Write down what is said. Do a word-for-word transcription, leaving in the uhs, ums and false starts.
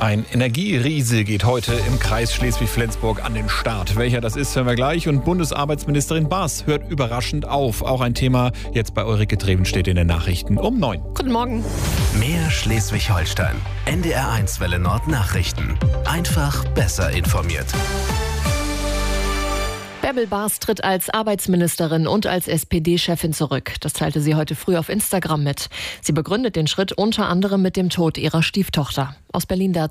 Ein Energieriese geht heute im Kreis Schleswig-Flensburg an den Start. Welcher das ist, hören wir gleich. Und Bundesarbeitsministerin Baas hört überraschend auf. Auch ein Thema jetzt bei Ulrike Dreven steht in den Nachrichten um neun. Guten Morgen. Mehr Schleswig-Holstein. N D R eins Welle Nord Nachrichten. Einfach besser informiert. Bärbel Baas tritt als Arbeitsministerin und als S P D-Chefin zurück. Das teilte sie heute früh auf Instagram mit. Sie begründet den Schritt unter anderem mit dem Tod ihrer Stieftochter. Aus Berlin dazu